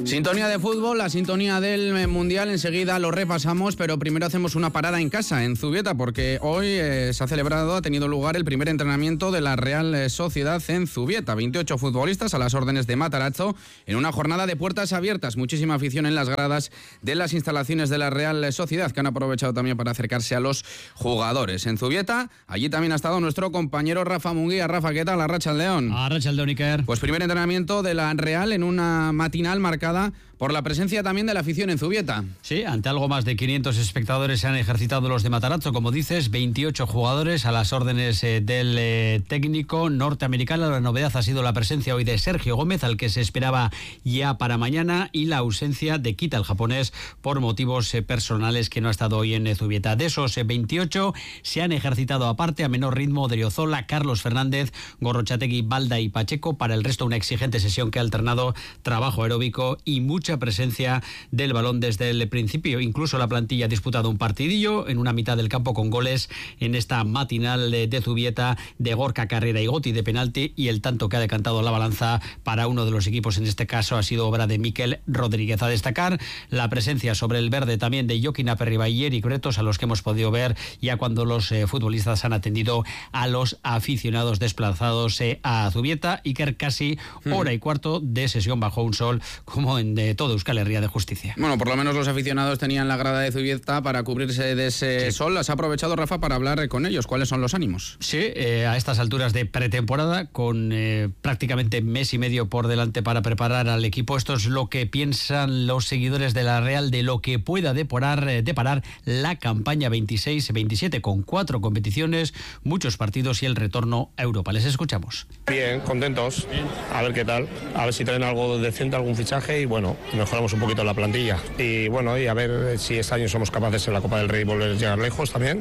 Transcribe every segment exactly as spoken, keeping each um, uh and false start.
Sintonía de fútbol, la sintonía del Mundial, enseguida lo repasamos, pero primero hacemos una parada en casa, en Zubieta, porque hoy eh, se ha celebrado, ha tenido lugar el primer entrenamiento de la Real Sociedad en Zubieta. veintiocho futbolistas a las órdenes de Matarazzo en una jornada de puertas abiertas. Muchísima afición en las gradas de las instalaciones de la Real Sociedad, que han aprovechado también para acercarse a los jugadores. En Zubieta, allí también ha estado nuestro compañero Rafa Munguía. Rafa, ¿qué tal? Arratsaldeon. Arratsaldeon, Iker. Pues primer entrenamiento de la Real en una matinal marcada por la presencia también de la afición en Zubieta. Sí, ante algo más de quinientos espectadores se han ejercitado los de Matarazzo, como dices, veintiocho jugadores a las órdenes eh, del eh, técnico norteamericano. La novedad ha sido la presencia hoy de Sergio Gómez, al que se esperaba ya para mañana, y la ausencia de Kita, el japonés, por motivos eh, personales, que no ha estado hoy en eh, Zubieta. De esos eh, veintiocho se han ejercitado aparte a menor ritmo Odriozola, Carlos Fernández, Gorrochategui, Balda y Pacheco. Para el resto, una exigente sesión que ha alternado trabajo aeróbico y mucha presencia del balón desde el principio. Incluso la plantilla ha disputado un partidillo en una mitad del campo con goles en esta matinal de Zubieta de Gorka Carrera y Goti de penalti, y el tanto que ha decantado la balanza para uno de los equipos en este caso ha sido obra de Miquel Rodríguez. A destacar la presencia sobre el verde también de Joaquín Aperriba y Eric Bretos, a los que hemos podido ver ya cuando los eh, futbolistas han atendido a los aficionados desplazados eh, a Zubieta. Iker, casi hora y cuarto de sesión bajo un sol como en de todo Euskal Herria de Justicia. Bueno, por lo menos los aficionados tenían la grada de Zubieta para cubrirse de ese sí. sol. ¿Has aprovechado, Rafa, para hablar con ellos? ¿Cuáles son los ánimos? Sí, eh, a estas alturas de pretemporada, con eh, prácticamente mes y medio por delante para preparar al equipo. Esto es lo que piensan los seguidores de la Real de lo que pueda deparar, eh, deparar la campaña veintiséis veintisiete, con cuatro competiciones, muchos partidos y el retorno a Europa. Les escuchamos. Bien, contentos. A ver qué tal. A ver si traen algo decente, algún fichaje, y bueno, mejoramos un poquito la plantilla. Y bueno, y a ver si este año somos capaces en la Copa del Rey volver a llegar lejos también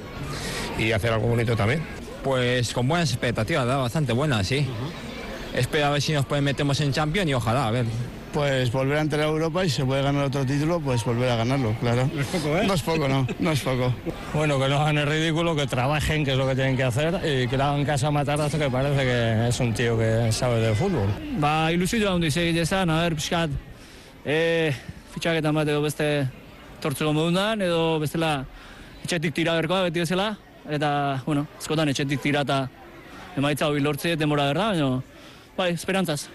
y hacer algo bonito también. Pues con buenas expectativas, ¿verdad? Bastante buenas, sí. Uh-huh. Espero a ver si nos metemos en Champions y ojalá, a ver. Pues volver a entrar a Europa, y si se puede ganar otro título, pues volver a ganarlo, claro. No es poco, ¿eh? No es poco, no, no es poco. Bueno, que no hagan el ridículo, que trabajen, que es lo que tienen que hacer, y que le hagan caso a Matarazzo, que parece que es un tío que sabe de fútbol. Ba, ilusio handi segite zan, a ber, pixkat, e, fitxaketan bat edo beste tortzeko modunan, edo bestela etxetik tira berkoa beti bezala, eta, bueno, askotan etxetik tira eta emaitza hori lortze demora berda, baina, bai, esperantzaz.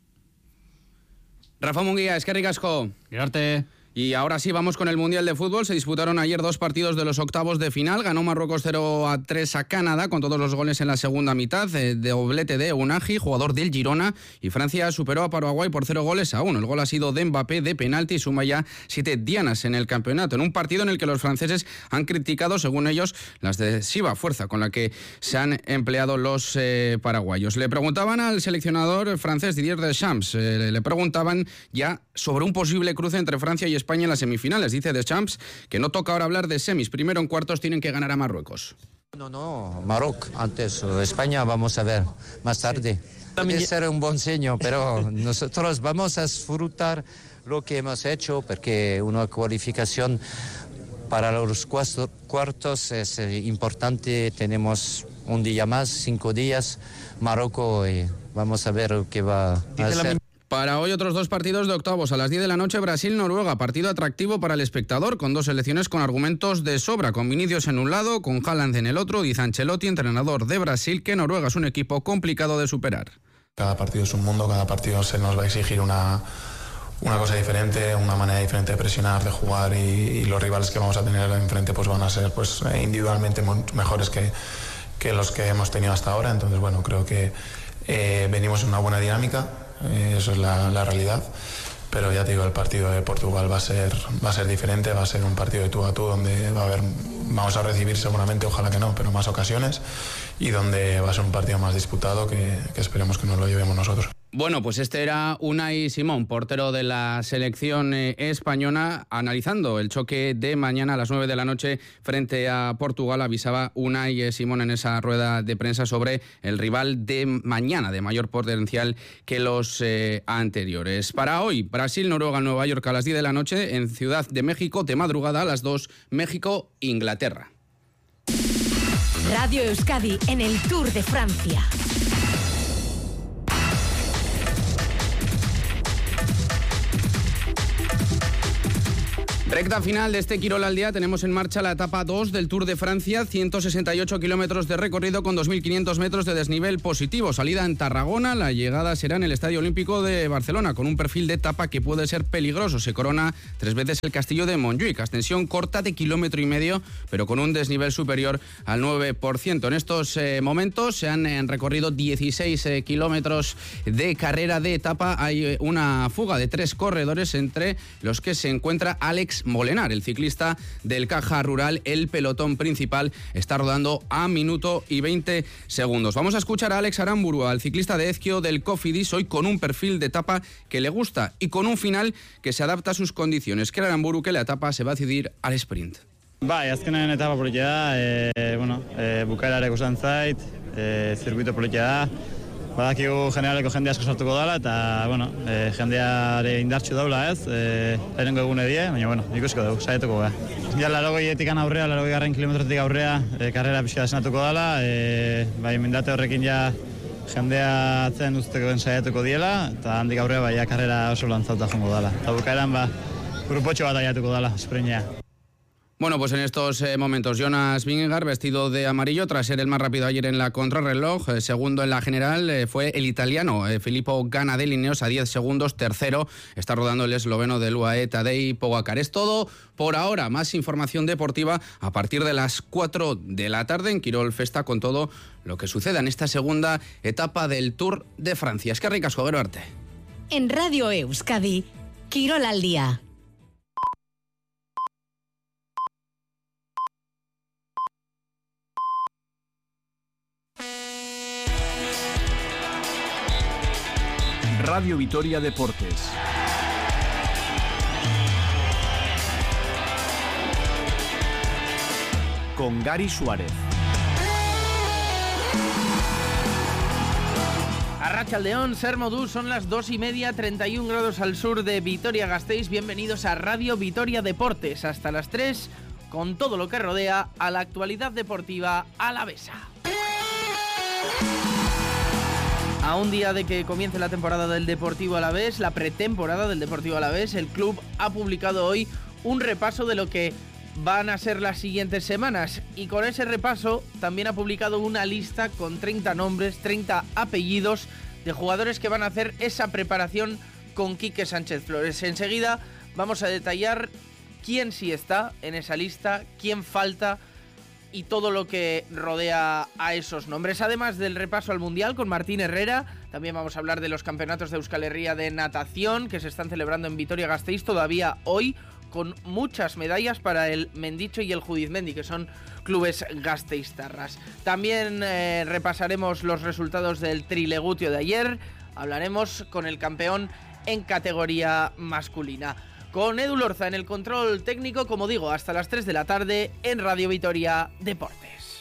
Rafa Munguía, eskerrik asko. Gerarte. Y ahora sí, vamos con el Mundial de Fútbol. Se disputaron ayer dos partidos de los octavos de final. Ganó Marruecos cero a tres a Canadá, con todos los goles en la segunda mitad, de doblete de Unagi, jugador del Girona. Y Francia superó a Paraguay por cero goles a uno. El gol ha sido de Mbappé de penalti y suma ya siete dianas en el campeonato. En un partido en el que los franceses han criticado, según ellos, la excesiva fuerza con la que se han empleado los eh, paraguayos. Le preguntaban al seleccionador francés Didier Deschamps, eh, le preguntaban ya sobre un posible cruce entre Francia y España en las semifinales. Dice Deschamps que no toca ahora hablar de semis. Primero, en cuartos tienen que ganar a Marruecos. No, no, Marruecos antes, España vamos a ver más tarde. Puede ser un buen signo, pero nosotros vamos a disfrutar lo que hemos hecho, porque una cualificación para los cuartos es importante. Tenemos un día más, cinco días, Marruecos, y vamos a ver qué va a hacer. Para hoy otros dos partidos de octavos. A las diez de la noche, Brasil-Noruega. Partido atractivo para el espectador, con dos selecciones con argumentos de sobra. Con Vinicius en un lado, con Haaland en el otro. Dice Ancelotti, entrenador de Brasil, que Noruega es un equipo complicado de superar. Cada partido es un mundo, cada partido se nos va a exigir una, una cosa diferente, una manera diferente de presionar, de jugar, y, y los rivales que vamos a tener enfrente pues van a ser pues individualmente mejores que, que los que hemos tenido hasta ahora. Entonces, bueno, creo que eh, venimos en una buena dinámica. Eh, eso es la, la realidad, pero ya te digo, el partido de Portugal va a ser va a ser diferente, va a ser un partido de tú a tú, donde va a haber, vamos a recibir seguramente, ojalá que no, pero más ocasiones, y donde va a ser un partido más disputado, que, que esperemos que nos lo llevemos nosotros. Bueno, pues este era Unai Simón, portero de la selección eh, española, analizando el choque de mañana a las nueve de la noche frente a Portugal. Avisaba Unai eh, Simón en esa rueda de prensa sobre el rival de mañana, de mayor potencial que los eh, anteriores. Para hoy, Brasil, Noruega, Nueva York a las diez de la noche, en Ciudad de México, de madrugada a las dos, México, Inglaterra. Radio Euskadi en el Tour de Francia. Recta final de este Quirol al día, tenemos en marcha la etapa dos del Tour de Francia, ciento sesenta y ocho kilómetros de recorrido con dos mil quinientos metros de desnivel positivo. Salida en Tarragona, la llegada será en el Estadio Olímpico de Barcelona, con un perfil de etapa que puede ser peligroso. Se corona tres veces el castillo de Montjuic, ascensión corta de kilómetro y medio, pero con un desnivel superior al nueve por ciento. En estos eh, momentos se han eh, recorrido dieciséis eh, kilómetros de carrera de etapa. Hay eh, una fuga de tres corredores, entre los que se encuentra Alex Molenar, el ciclista del Caja Rural. El pelotón principal está rodando a minuto y veinte segundos. Vamos a escuchar a Alex Aramburu, al ciclista de Ezquio del Cofidis, hoy con un perfil de etapa que le gusta y con un final que se adapta a sus condiciones. Que Aramburu que la etapa se va a decidir al sprint. Bai, azkenean etapa politia da, e, bueno, e, bukaera ere gustatzen zait, e, zirkuito politia da. Badakigu generaleko jende asko sartuko dela eta, bueno, e, jendeare indartxu daula ez, e, lehenengo egune die, baina, bueno, ikusiko dugu, saietuko gara. Ja, larogeietik aurrea, larogei garren kilometrotik aurrea, e, karrera pixka desenatuko dela, e, bai, mendate horrekin ja jendea atzen uzteko den saietuko diela, eta handik aurrea, bai, ja, karrera oso lantzauta jongo dela. Eta bukaeran, ba, grupotxo bat aiatuko dela, espreinia. Bueno, pues en estos eh, momentos Jonas Vingegaard, vestido de amarillo tras ser el más rápido ayer en la contrarreloj. Eh, segundo en la general eh, fue el italiano eh, Filippo Ganna de Ineos a diez segundos. Tercero está rodando el esloveno del U A E Tadej Pogacar. Es todo por ahora. Más información deportiva a partir de las cuatro de la tarde en Quirol Festa, con todo lo que suceda en esta segunda etapa del Tour de Francia. Es que ricasco, Gero Arte. En Radio Euskadi, Quirol al día. Radio Vitoria Deportes. Con Gary Suárez. Arratsaldeon, Ser Modú, son las dos y media, treinta y un grados al sur de Vitoria-Gasteiz. Bienvenidos a Radio Vitoria Deportes, hasta las tres, con todo lo que rodea a la actualidad deportiva alavesa. A un día de que comience la temporada del Deportivo Alavés, la pretemporada del Deportivo Alavés, el club ha publicado hoy un repaso de lo que van a ser las siguientes semanas, y con ese repaso también ha publicado una lista con treinta nombres, treinta apellidos de jugadores que van a hacer esa preparación con Quique Sánchez Flores. Enseguida vamos a detallar quién sí está en esa lista, quién falta y todo lo que rodea a esos nombres. Además del repaso al Mundial con Martín Herrera, también vamos a hablar de los campeonatos de Euskal Herria de natación que se están celebrando en Vitoria-Gasteiz todavía hoy, con muchas medallas para el Mendicho y el Judizmendi, que son clubes gasteiztarras. También eh, repasaremos los resultados del Trilegutio de ayer, hablaremos con el campeón en categoría masculina. Con Edu Lorza en el control técnico, como digo, hasta las tres de la tarde en Radio Vitoria Deportes.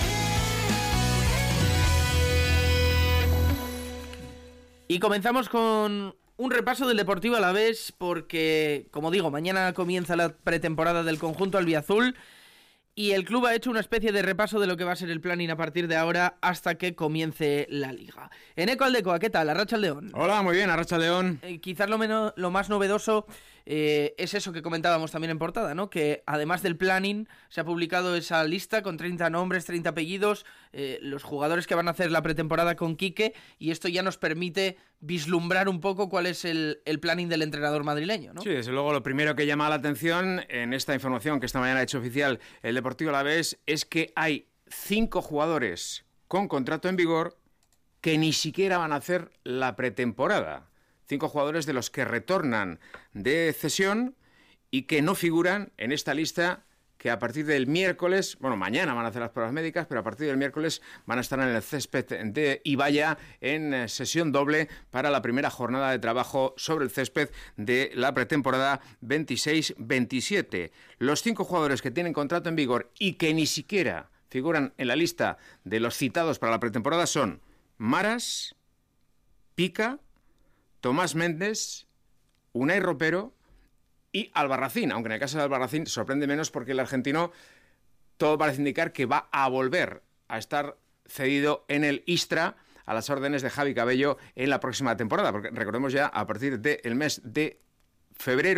Y comenzamos con un repaso del Deportivo Alavés, porque, como digo, mañana comienza la pretemporada del conjunto albiazul y el club ha hecho una especie de repaso de lo que va a ser el planning a partir de ahora hasta que comience la liga. Eneco Aldecoa, ¿qué tal? Arratsaldeon. Hola, muy bien, Arratsaldeon. Eh, quizás lo, menos, lo más novedoso eh, es eso que comentábamos también en portada, ¿no? Que además del planning se ha publicado esa lista con treinta nombres, treinta apellidos, eh, los jugadores que van a hacer la pretemporada con Quique, y esto ya nos permite vislumbrar un poco cuál es el, el planning del entrenador madrileño, ¿no? Sí, desde luego lo primero que llama la atención en esta información que esta mañana ha hecho oficial el Deportivo Alavés es que hay cinco jugadores con contrato en vigor que ni siquiera van a hacer la pretemporada. Cinco jugadores de los que retornan de cesión y que no figuran en esta lista, que a partir del miércoles, bueno, mañana van a hacer las pruebas médicas, pero a partir del miércoles van a estar en el césped de Ibaya en sesión doble para la primera jornada de trabajo sobre el césped de la pretemporada veintiséis veintisiete. Los cinco jugadores que tienen contrato en vigor y que ni siquiera figuran en la lista de los citados para la pretemporada son Maras, Pica, Tomás Méndez, Unai Ropero y Albarracín, aunque en el caso de Albarracín sorprende menos porque el argentino todo parece indicar que va a volver a estar cedido en el Istra a las órdenes de Javi Cabello en la próxima temporada, porque recordemos ya a partir del mes de febrero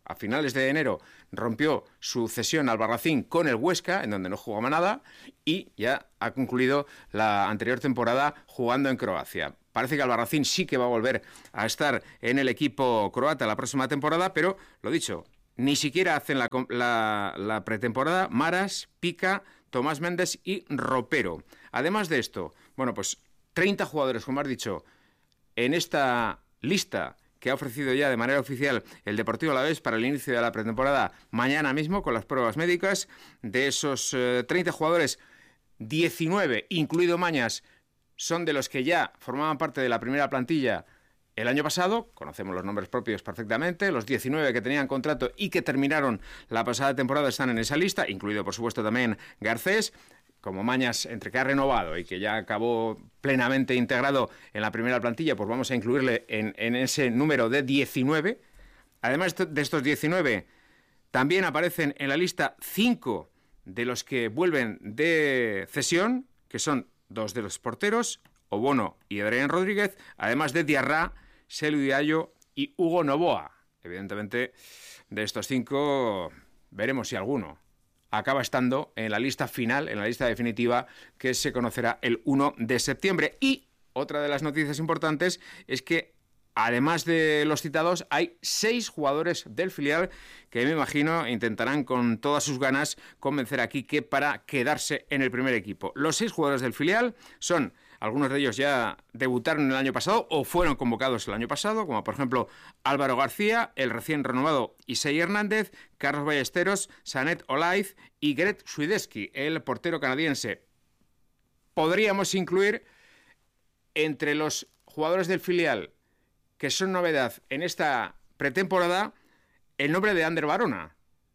a finales de enero rompió su cesión al Albarracín con el Huesca, en donde no jugaba nada, y ya ha concluido la anterior temporada jugando en Croacia. Parece que Albarracín sí que va a volver a estar en el equipo croata la próxima temporada, pero, lo dicho, ni siquiera hacen la, la, la pretemporada Maras, Pica, Tomás Méndez y Ropero. Además de esto, bueno, pues treinta jugadores, como has dicho, en esta lista que ha ofrecido ya de manera oficial el Deportivo Alavés para el inicio de la pretemporada mañana mismo con las pruebas médicas. De esos eh, treinta jugadores, diecinueve, incluido Mañas, son de los que ya formaban parte de la primera plantilla el año pasado. Conocemos los nombres propios perfectamente. Los diecinueve que tenían contrato y que terminaron la pasada temporada están en esa lista, incluido por supuesto también Garcés. Como Mañas, entre que ha renovado y que ya acabó plenamente integrado en la primera plantilla, pues vamos a incluirle en, en ese número de diecinueve. Además de estos diecinueve, también aparecen en la lista cinco de los que vuelven de cesión, que son dos de los porteros, Obono y Adrián Rodríguez, además de Diarra, Selu Diallo y Hugo Novoa. Evidentemente, de estos cinco, veremos si alguno acaba estando en la lista final, en la lista definitiva, que se conocerá el uno de septiembre. Y otra de las noticias importantes es que, además de los citados, hay seis jugadores del filial que me imagino intentarán con todas sus ganas convencer a Quique para quedarse en el primer equipo. Los seis jugadores del filial son, algunos de ellos ya debutaron el año pasado o fueron convocados el año pasado, como por ejemplo Álvaro García, el recién renovado Isai Hernández, Carlos Ballesteros, Sanet Olaiz y Gret Swideski, el portero canadiense. Podríamos incluir entre los jugadores del filial que son novedad en esta pretemporada el nombre de Ander Barona,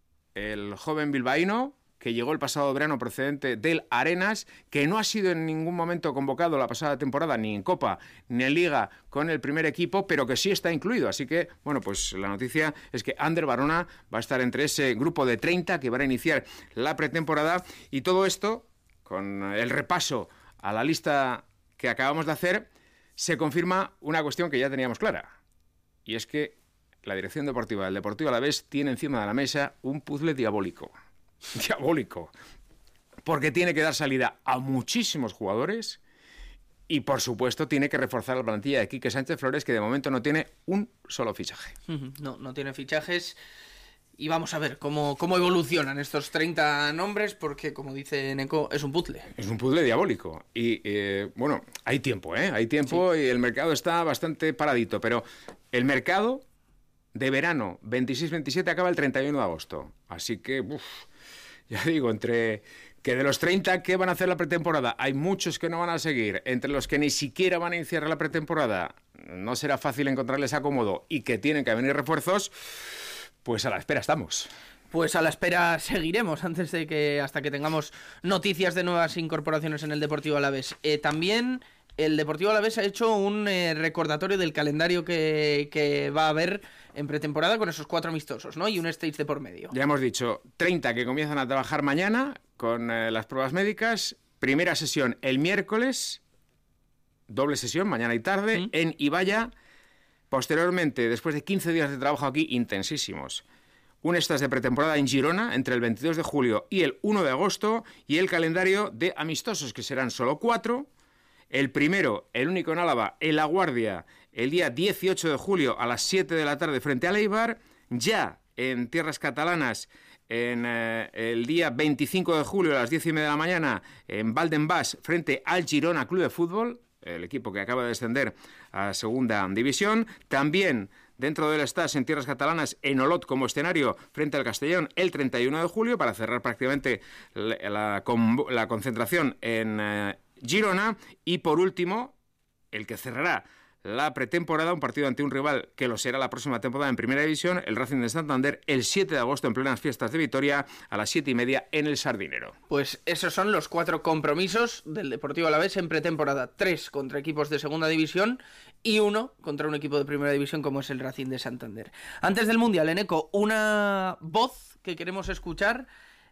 el joven bilbaíno que llegó el pasado verano procedente del Arenas, que no ha sido en ningún momento convocado la pasada temporada, ni en Copa, ni en Liga con el primer equipo, pero que sí está incluido. Así que, bueno, pues la noticia es que Ander Barona va a estar entre ese grupo de treinta que van a iniciar la pretemporada. Y todo esto, con el repaso a la lista que acabamos de hacer, se confirma una cuestión que ya teníamos clara. Y es que la dirección deportiva del Deportivo Alavés tiene encima de la mesa un puzzle diabólico. Diabólico, porque tiene que dar salida a muchísimos jugadores y, por supuesto, tiene que reforzar la plantilla de Quique Sánchez Flores, que de momento no tiene un solo fichaje. No, no tiene fichajes y vamos a ver cómo, cómo evolucionan estos treinta nombres, porque, como dice Neco, es un puzzle. Es un puzzle diabólico y, eh, bueno, hay tiempo, ¿eh? Hay tiempo sí. Y el mercado está bastante paradito, pero el mercado de verano veintiséis veintisiete acaba el treinta y uno de agosto, así que, uff, ya digo, entre que de los treinta que van a hacer la pretemporada hay muchos que no van a seguir, entre los que ni siquiera van a iniciar la pretemporada no será fácil encontrarles acomodo y que tienen que venir refuerzos, pues a la espera estamos. Pues a la espera seguiremos antes de que hasta que tengamos noticias de nuevas incorporaciones en el Deportivo Alavés. Eh, también el Deportivo Alavés ha hecho un eh, recordatorio del calendario que, que va a haber en pretemporada con esos cuatro amistosos, ¿no? Y un stage de por medio. Ya hemos dicho, treinta que comienzan a trabajar mañana con eh, las pruebas médicas. Primera sesión el miércoles, doble sesión, mañana y tarde, ¿Mm? en Ibaya. Posteriormente, después de quince días de trabajo aquí, intensísimos, un stage de pretemporada en Girona entre el veintidós de julio y el uno de agosto, y el calendario de amistosos, que serán solo cuatro. El primero, el único en Álava, en La Guardia, el día dieciocho de julio a las siete de la tarde frente al Eibar. Ya en tierras catalanas, en eh, el día veinticinco de julio a las diez y media de la mañana en Valdenbas frente al Girona Club de Fútbol, el equipo que acaba de descender a segunda división. También dentro del Stas en tierras catalanas, en Olot como escenario frente al Castellón el treinta y uno de julio, para cerrar prácticamente la, la, la concentración en eh, Girona. Y por último, el que cerrará la pretemporada, un partido ante un rival que lo será la próxima temporada en Primera División, el Racing de Santander, el siete de agosto en plenas fiestas de Vitoria a las siete y media en el Sardinero. Pues esos son los cuatro compromisos del Deportivo Alavés en pretemporada. Tres contra equipos de Segunda División y uno contra un equipo de Primera División como es el Racing de Santander. Antes del Mundial, Eneco, una voz que queremos escuchar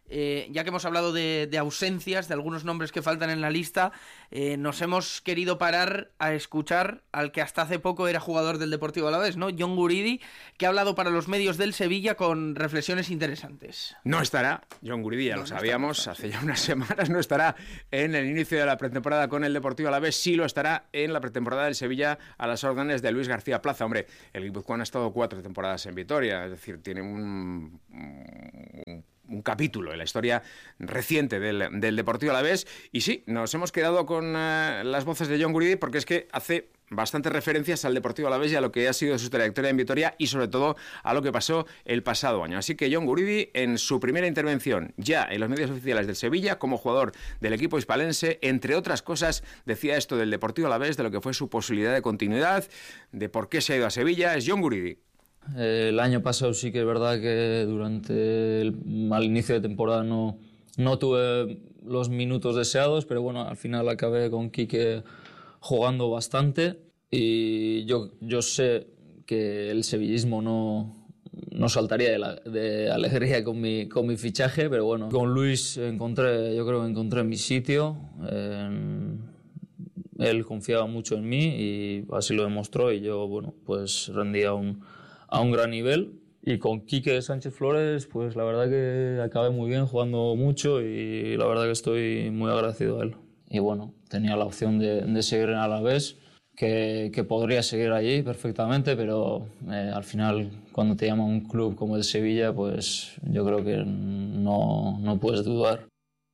eh, ya que hemos hablado de, de ausencias, de algunos nombres que faltan en la lista, eh, nos hemos querido parar a escuchar al que hasta hace poco era jugador del Deportivo Alavés, ¿no? Jon Guridi, que ha hablado para los medios del Sevilla con reflexiones interesantes. No estará, Jon Guridi, ya no, lo sabíamos, no hace ya unas semanas, no estará en el inicio de la pretemporada con el Deportivo Alavés, sí lo estará en la pretemporada del Sevilla a las órdenes de Luis García Plaza. Hombre, el guipuzcoano ha estado cuatro temporadas en Vitoria, es decir, tiene un... un un capítulo en la historia reciente del, del Deportivo Alavés. Y sí, nos hemos quedado con uh, las voces de Jon Guridi porque es que hace bastantes referencias al Deportivo Alavés y a lo que ha sido su trayectoria en Vitoria y sobre todo a lo que pasó el pasado año. Así que Jon Guridi, en su primera intervención ya en los medios oficiales del Sevilla como jugador del equipo hispalense, entre otras cosas, decía esto del Deportivo Alavés, de lo que fue su posibilidad de continuidad, de por qué se ha ido a Sevilla. Es Jon Guridi. El año pasado sí que es verdad que durante el, al inicio de temporada no, no tuve los minutos deseados, pero bueno, al final acabé con Quique jugando bastante y yo, yo sé que el sevillismo no, no saltaría de, la, de alegría con mi, con mi fichaje, pero bueno, con Luis encontré, yo creo que encontré mi sitio. En, él confiaba mucho en mí y así lo demostró y yo, bueno, pues rendía un a un gran nivel, y con Quique Sánchez Flores pues la verdad que acabé muy bien, jugando mucho, y la verdad que estoy muy agradecido a él. Y bueno, tenía la opción de, de seguir en Alavés, que, que podría seguir allí perfectamente, pero eh, al final cuando te llama un club como el Sevilla, pues yo creo que no, no puedes dudar.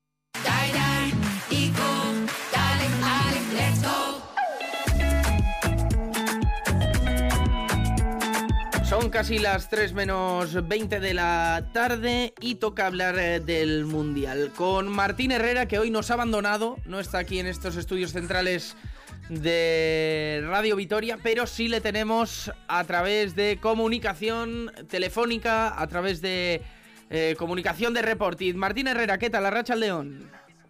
Son casi las tres menos veinte de la tarde y toca hablar del Mundial. Con Martín Herrera, que hoy nos ha abandonado, no está aquí en estos estudios centrales de Radio Vitoria, pero sí le tenemos a través de comunicación telefónica, a través de eh, comunicación de Reportit. Martín Herrera, ¿qué tal? Arratsaldeon.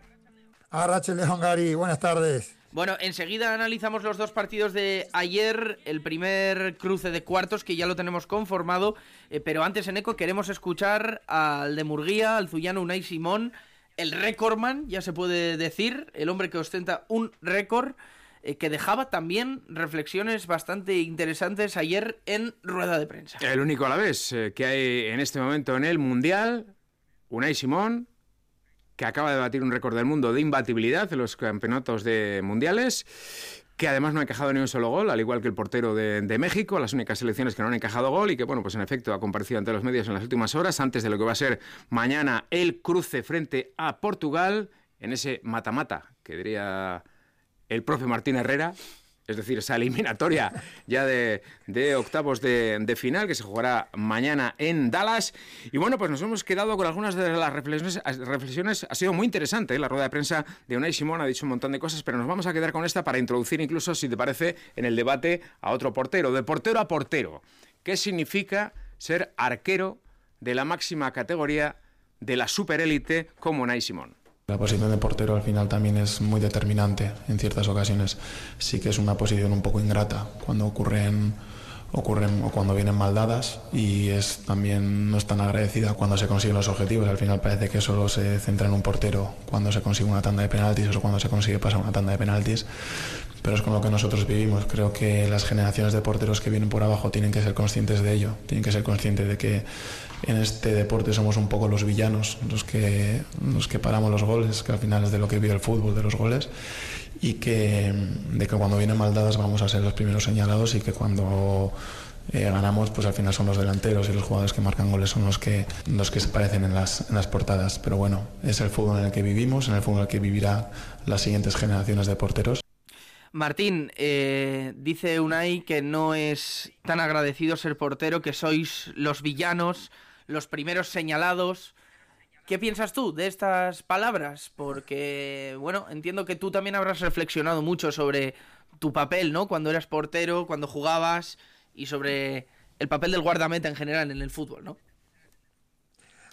Arratsaldeon, Gary, buenas tardes. Bueno, enseguida analizamos los dos partidos de ayer, el primer cruce de cuartos que ya lo tenemos conformado, eh, pero antes, Eneco, queremos escuchar al de Murguía, al zullano Unai Simón, el récordman, ya se puede decir, el hombre que ostenta un récord, eh, que dejaba también reflexiones bastante interesantes ayer en rueda de prensa. El único a la vez eh, que hay en este momento en el Mundial, Unai Simón, que acaba de batir un récord del mundo de imbatibilidad en los campeonatos de mundiales, que además no ha encajado ni un solo gol, al igual que el portero de, de México, las únicas selecciones que no han encajado gol, y que, bueno, pues en efecto ha comparecido ante los medios en las últimas horas, antes de lo que va a ser mañana el cruce frente a Portugal, en ese mata-mata, que diría el profe Martín Herrera, es decir, esa eliminatoria ya de, de octavos de, de final, que se jugará mañana en Dallas. Y bueno, pues nos hemos quedado con algunas de las reflexiones. reflexiones. Ha sido muy interesante, ¿eh? La rueda de prensa de Unai Simón ha dicho un montón de cosas, pero nos vamos a quedar con esta para introducir incluso, si te parece, en el debate a otro portero, de portero a portero. ¿Qué significa ser arquero de la máxima categoría de la superélite como Unai Simón? La posición de portero al final también es muy determinante en ciertas ocasiones. Sí que es una posición un poco ingrata cuando ocurren, ocurren o cuando vienen mal dadas, y es también no es tan agradecida cuando se consiguen los objetivos. Al final parece que solo se centra en un portero cuando se consigue una tanda de penaltis o cuando se consigue pasar una tanda de penaltis, pero es con lo que nosotros vivimos. Creo que las generaciones de porteros que vienen por abajo tienen que ser conscientes de ello, tienen que ser conscientes de que en este deporte somos un poco los villanos, los que, los que paramos los goles, que al final es de lo que vive el fútbol, de los goles, y que, de que cuando vienen mal dadas vamos a ser los primeros señalados, y que cuando eh, ganamos, pues al final son los delanteros y los jugadores que marcan goles son los que, los que se parecen en las, en las portadas. Pero bueno, es el fútbol en el que vivimos, en el fútbol en el que vivirán las siguientes generaciones de porteros. Martín, eh, dice Unai que no es tan agradecido ser portero, que sois los villanos, los primeros señalados. ¿Qué piensas tú de estas palabras? Porque, bueno, entiendo que tú también habrás reflexionado mucho sobre tu papel, ¿no? Cuando eras portero, cuando jugabas, y sobre el papel del guardameta en general en el fútbol, ¿no?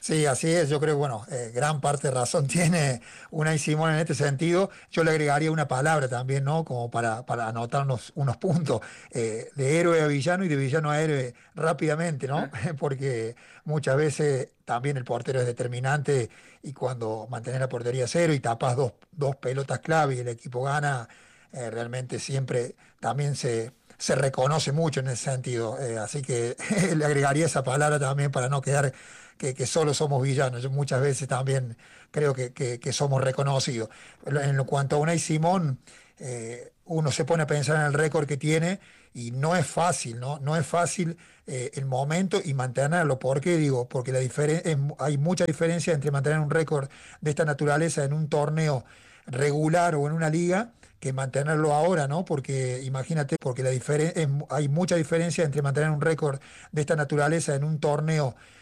Sí, así es. Yo creo que, bueno, eh, gran parte de razón tiene Unai Simón en este sentido. Yo le agregaría una palabra también, ¿no? Como para, para anotar unos, unos puntos. Eh, de héroe a villano y de villano a héroe rápidamente, ¿no? Porque muchas veces también el portero es determinante y cuando mantenés la portería cero y tapas dos, dos pelotas clave y el equipo gana, eh, realmente siempre también se... se reconoce mucho en ese sentido, eh, así que le agregaría esa palabra también para no quedar que, que solo somos villanos. Yo muchas veces también creo que, que, que somos reconocidos. En cuanto a Unai Simón, eh, uno se pone a pensar en el récord que tiene y no es fácil, no, no es fácil eh, el momento y mantenerlo. ¿Por qué digo? Porque la diferen- es, hay mucha diferencia entre mantener un récord de esta naturaleza en un torneo regular o en una liga que mantenerlo ahora, ¿no? Porque imagínate, porque la diferen- es, hay mucha diferencia entre mantener un récord de esta naturaleza en un torneo